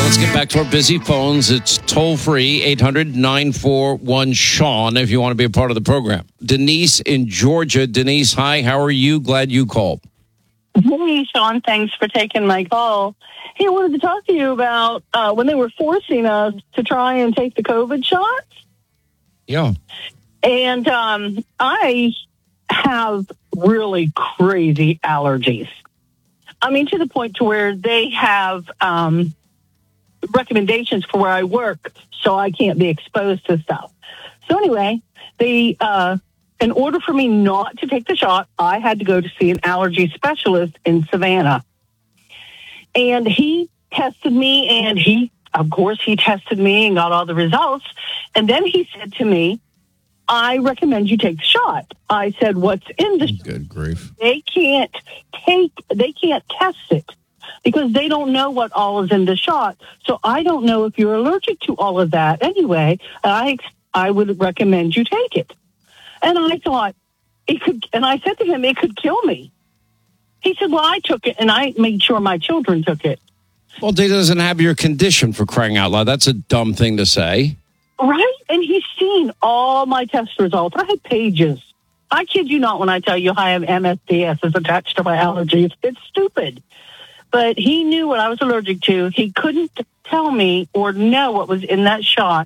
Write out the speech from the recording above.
Let's get back to our busy phones. It's toll free, 800-941-SEAN, if you want to be a part of the program. Denise in Georgia. Denise, hi. How are you? Glad you called. Hey, Sean. Thanks for taking my call. Hey, I wanted to talk to you about when they were forcing us to try and take the COVID shots. Yeah. And I have really crazy allergies. I mean, to the point to where they have recommendations for where I work so I can't be exposed to stuff. So anyway, they in order for me not to take the shot, I had to go to see an allergy specialist in Savannah. And he tested me, and he tested me and got all the results. And then he said to me, I recommend you take the shot. I said, what's in the shot? Good grief. They can't test it because they don't know what all is in the shot. So I don't know if you're allergic to all of that. Anyway, I would recommend you take it. And I thought it could, and I said to him, it could kill me. He said, well, I took it, and I made sure my children took it. Well, he doesn't have your condition, for crying out loud. That's a dumb thing to say. Right? And he's seen all my test results. I had pages. I kid you not when I tell you I have MSDS is attached to my allergies. It's stupid. But he knew what I was allergic to. He couldn't tell me or know what was in that shot.